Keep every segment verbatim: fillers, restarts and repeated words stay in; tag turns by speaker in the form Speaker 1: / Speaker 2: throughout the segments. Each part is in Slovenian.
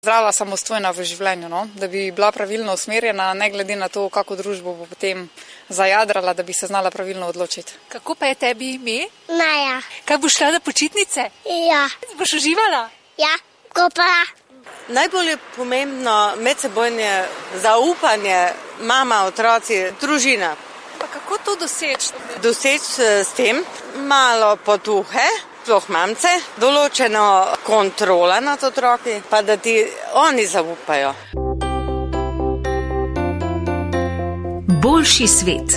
Speaker 1: zdrava, samostojna v življenju, no? Da bi bila pravilno usmerjena, ne glede na to, kako družbo bo potem zajadrala, da bi se znala pravilno odločiti.
Speaker 2: Kako pa je tebi ime?
Speaker 3: Maja.
Speaker 2: Kaj boš šla na počitnice?
Speaker 3: Ja.
Speaker 2: Boš uživala?
Speaker 3: Ja, kopala.
Speaker 4: Najbolj je pomembno medsebojne zaupanje, mama, otroci, družina.
Speaker 2: Pa kako to doseči?
Speaker 4: Doseči s tem malo potuhe, sploh mamce, določeno kontrola nad otroki, pa da ti oni zaupajo.
Speaker 5: Boljši svet.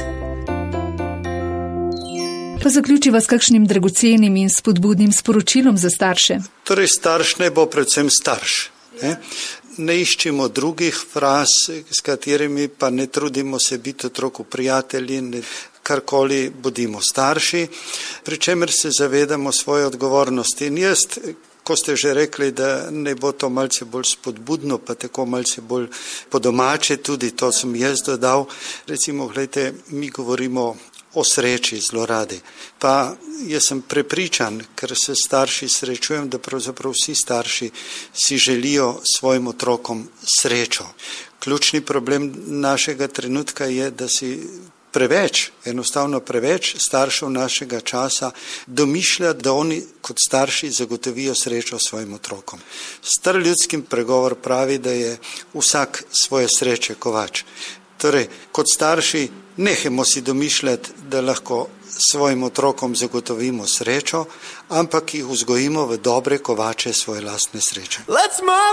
Speaker 6: Pa zaključiva s kakšnim dragocenim in spodbudnim sporočilom za starše.
Speaker 7: Torej, starš ne bo predvsem starš. Ne, ne iščimo drugih fraz, s katerimi pa ne trudimo se biti otroku prijatelji, ne, karkoli bodimo starši, pri čemer se zavedamo svoje odgovornosti. In jaz, ko ste že rekli, da ne bo to malce bolj spodbudno, pa tako malce bolj po domače, tudi to sem jaz dodal. Recimo, gledajte, mi govorimo o sreči zelo radi. Pa jaz sem prepričan, ker se starši srečujem, da pravzaprav vsi starši si želijo svojim otrokom srečo. Ključni problem našega trenutka je, da si preveč, enostavno preveč staršev našega časa domišlja, da oni kot starši zagotovijo srečo svojim otrokom. Star ljudskim pregovor pravi, da je vsak svoje sreče kovač. Torej, kot starši nehajmo si domišljati, da lahko svojim otrokom zagotovimo srečo, ampak jih vzgojimo v dobre kovače svoje lastne sreče.